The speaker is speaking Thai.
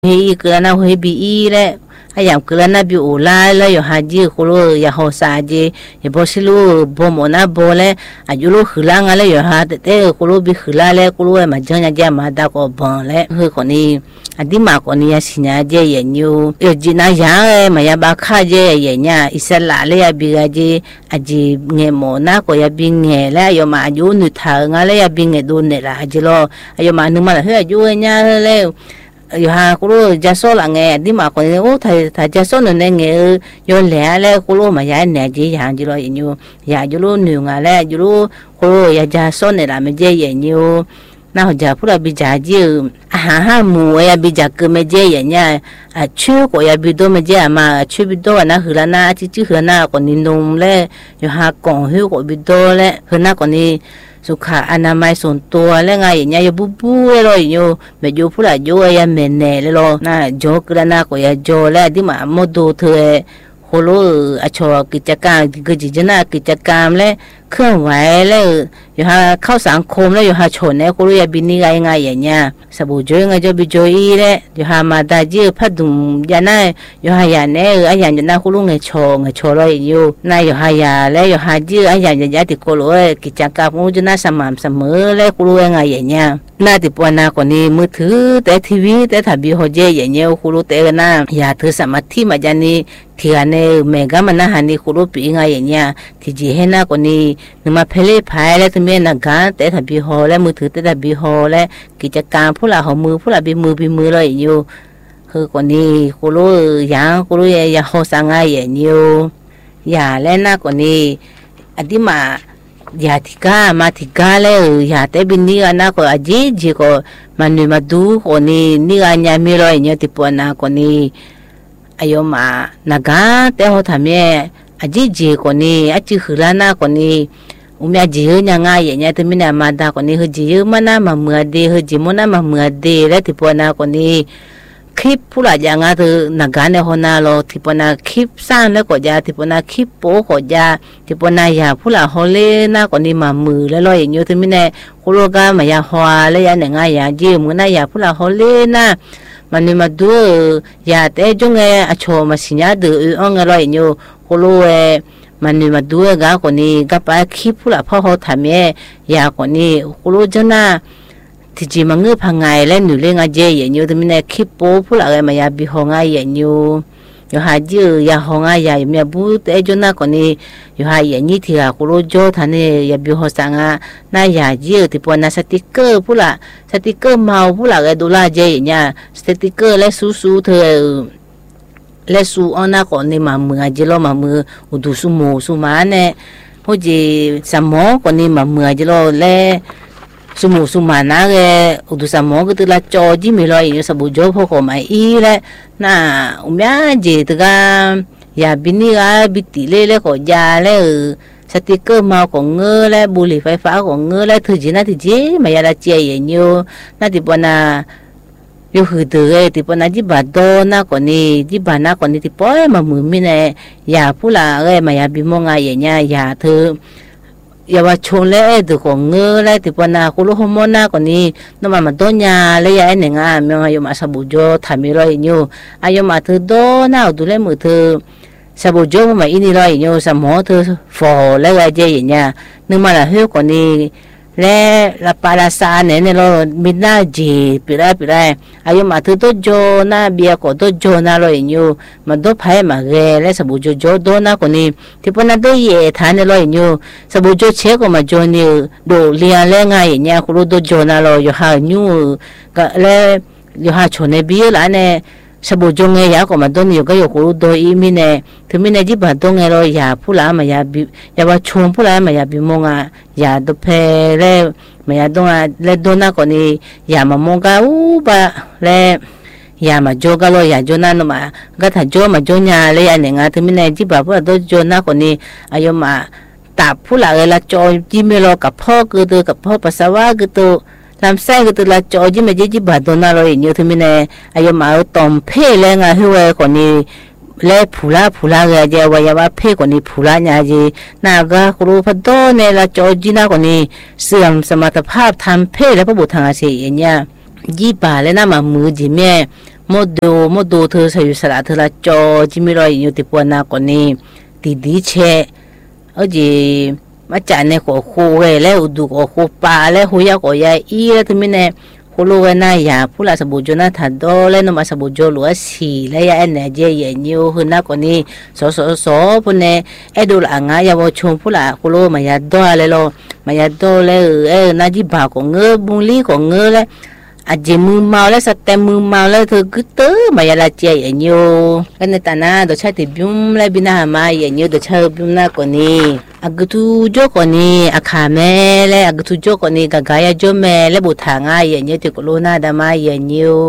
เฮียเกลือนะเฮียบีอีแหละไอ้อย่างเกลือนะบิโอลาแล้วอยู่หาจีคุโรอย่าหัวซาจีอย่าบอกสิลูบอมนะบอเลยอายุลูขือล่างอะไรอยู่หาแต่คุโรบิขือล่าเลยคุโรมาจังยาจะมาดาก็บอเลยคือคนนี้อดีมาคนนี้สินาเจยันยูจีน่าอย่างมายาบาข้าเจยันเนี่ยอิสระเลยยาบิกาจีอาจีเงี้ยโมนะก็ยาบิงเงี้ยแล้วอยู่มาอายุนุทางอะไรยาบิงเงี้ยดูเนี่ยละอาจีโลอยู่มาหนึ่งมาเลยอายุเนี่ยเลยอยู่หาคุโรจะโซละเงี้ยดีมาคนนี้โอ้ถ้าจะโซนั่นเงี้ยย้อนแหล่เลยคุโรมายาเนี่ยจีอย่างจีโลยันยูยาจูโรหนึ่งอะไรจูโรคุโรยาจะโซเนี่ยละไม่เจยันยูน่าจะพูดบิจาจีหาหมูยาบิจาก็ไม่เจยันเนี่ยชื่อก็ยาบิโดไม่เจมาชื่อบิโดนะหือละนะจิหือนะคนนี้นุ่มเลยอยู่หากองหิวก็บิโดเลยหือนะคนนี้สุขอนามัยส่วนตัวแล้วไงอย่างเงี้ยบูบูเลยอยู่ไม่อยู่พูดอะไรอยู่ยาเมนเน่เลยนะโจกแล้วนะก็ยาโจแล้วที่มาโมดูเธอโฮโลชอกิจการกิจนะกิจกรรมเลยเคลื่อนไหวเลยอยู่หาเข้าสังคมแล้วอยู่หาชนเนี่ยคุรุยาบินี่ไงอย่างเงี้ยสบู่จอยไงจะบิจอยเลยอยู่หามาตาจีพัดดุมยาน่าอยู่หายาเนี่ยไอ้ยาจะน่าคุรุไงโชเลยอยู่น่าอยู่หายาแล้วอยู่หาจีไอ้ยาจะติโกโลกิจกรรมมุจน่าสม่ำเสมอเลยคุรุไงอย่างเงี้ยน่าติปวนาคนนี้มือถือแต่ทีวีแต่ถ้าบิโฮเจอย่างเงี้ยคุรุแต่น่าอย่าถือสมาธิมาจานี้ที่อันนี้เมกามันน่าหันนี่คุรุปีไงอย่างเงี้ยที่จีเห็นน่าคนนี้นึกมาเพลย์พายแล้วทำไมนักการแต่ถ้าบีฮอแล้วมือถือแต่ถ้าบีฮอแล้วกิจการผู้ละหัวมือผู้ละบีมือเลยอยู่คือคนนี้คุรุยังคุรุยาฮอสังไงอย่างอยู่อย่าแล้วน่าคนนี้อดีมาอย่าทิก้ามาทิก้าแล้วอย่าแต่บินนี่กันนะก็อจีก็มันนี่มาดูคนนี้นี่กันยังมีรอยเนี่ยที่ปวดนะคนนี้อายุมานักการแต่เขาทำเนี่ยอจีคนนี้อจีหือละนะคนนี้อุมจีเยังไงอย่างเงี้ยที่มีนามาดาคนนี้คือจีมันน่ามาเมื่อดีคือจีมันน่ามาเมื่อดีแล้วที่ปวนาคนนี้คลิปผู้หลายอย่างอ่ะคือนักการในหัวหน้าเราที่ปวนาคลิปสร้างแล้วก็จะที่ปวนาคลิปโป๊ก็จะที่ปวนาอยากผู้หลายเขาเล่นน่าคนนี้มามือแล้วอย่างเงี้ยที่มีนาคุโรกามายาหัวแล้วอย่างไงอย่างจีมันน่าอยากผู้หลายเขาเล่นน่ะมันนี่มาดูอยากแต่จงไงอโชมาสิญญาดูอ่างอะไรอย่างเงี้ยคุโรมันนี่มาดูกาคนนี้ก็ไปคลิปผู้ละพ่อเขาทำยาคนนี้คุโรจนะที่จีมังเงือพังไงและหนูเลี้ยงอาเจอย่างนี้แต่ไม่ได้คลิปโป้ผู้ละอะไรมายาบิหงไงอย่างนี้อยู่หาจื้อยาหงไงอย่างนี้บูแต่จนะคนนี้อยู่หาอย่างนี้ที่คุโรโจท่านนี่ยาบิหงสังอ่ะน่ายาจื้อที่ปนสติกเกอร์ผู้ละสติกเกอร์เมาผู้ละอะไรดูแลเจอย่างนี้สติกเกอร์และสู้เธอและสู้อันนั้นคนนี้มามือเจโลมามืออุดุสุโมสุมาเนี่ยพอจีสมองคนนี้มามือเจโลและสุโมสุมานะเกอุดุสมองก็ตัวละจอจีมีรอยอยู่สบู่โจพอเขามาอีและน่ะอุมยาเจตกายาบินี่กาบิติเล่และก็ยาและสติกเกอร์เมาของเงือและบุหรี่ไฟฟ้าของเงือและถือจีน่าถือจีมายาละเจียอย่างนี้น่าติปนาอยู่หือเดือที่ปนจิบาโดนะคนนี้จิบานะคนนี้ที่ป้อยมามือมิเนยาผู้ละมายาบิมงไงอย่างเงี้ยยาเธอยาวชนเลยตัวของเงือเลยที่ปนาคุลุฮมนะคนนี้น้ำมันโดนยาเลยยาหนึ่งเมื่ออายุมาสบู่โจทำมีรอยอยู่อายุมาเธอโดนะดูเลยมือเธอสบู่โจมาอินี่รอยอยู่สมองเธอฟอเลยว่าเจอย่างเงี้ยนึกมาละเฮ้ยคนนี้และละปาราซาเนี่ยเรามีหน้าจีปีไรอายุมาถือตัวโจน่าเบียก็ตัวโจน่าเราอยู่มาตัวไพ่มาเกลและสบู่โจโจโดน่าคนนี้ที่พนันตัวเย่ทานเราอยู่สบู่โจเช็คก็มาโจนี่ดูเลี้ยงเล่งไงเนี่ยคุณรู้ตัวโจน่าเราอยู่หาอยู่ก็และอยู่หาชนในเบียแล้วเนี่ยสบู่โจเงียก็มาตัวนี้ก็อยู่คุณรู้ตัวอีมิเนี่ยถึงมิเนี่ยจีบตัวเงี้ยเราอยากผู้ละมายาบิอยากว่าชงผู้ละมายาบิมงอยากตัวเพลมายาตัวเล่ตัวน่าคนนี้อยากมามงกาบะเล่อยากมาโจก็เราอยากโจน่าโนมาก็ถ้าโจมาโจญาเลยอันหนึ่งถึงมิเนี่ยจีบผู้ละตัวโจน่าคนนี้อายุมาตับผู้ละละโจจีเมโลกับพ่อคือตัวกับพ่อปัสสาวะคือตัวลำไส้ก็ตัวละจอจิไม่จีบาดตัวน่าเราอย่างนี้ถึงมิเนี่ยอายุมาตอมเพลเลยไงหัวคนนี้เล่ผู้ละก็จะว่าอย่าว่าเพคนนี้ผู้ละเนี่ยจีน่าก็ครูพัดโตเนี่ยละจอจีน่าคนนี้เสื่อมสมรรถภาพทำเพแล้วพระบุตรทางอาเซียนเนี่ยยี่ป่าเลยน่ามามือจีแม่โมดูเธอใส่อยู่สระเธอละจอจิมีรอยอยู่ติปวนาก่อนนี้ดีเชจีมาจานในหัวคู่เวแล้วดูหัวคู่ปลาแล้วหัวยาหัวยาอีแล้วถึงไม่แน่คู่ลูกนายาผู้ละสบุจนาถัดโดแล้วนมาสบุจลัวสีแล้วยาเนเจยนิวหืนนักก่อนนี้สอปุ่นเน่ดูละงายาวชมผู้ละคู่ลูกมายาดอเลยโลมายาดอเลยนาจิบาของเงือบุลีของเงือเลยอาจจะมือเมาแล้วสเต็มมือเมาแล้วเธอก็เตอมายาละเจยนิวกันในตาหน้าตัวชายติบิมเลยบินามาเยนิวตัวชายบิมนักก่อนนี้อากุตุโจก่อนนี้อาคาเมเลยอากุตุโจก่อนนี้กะกายโจเมเลยบุตรหางายเยนิวติกโลนาดามาเยนิว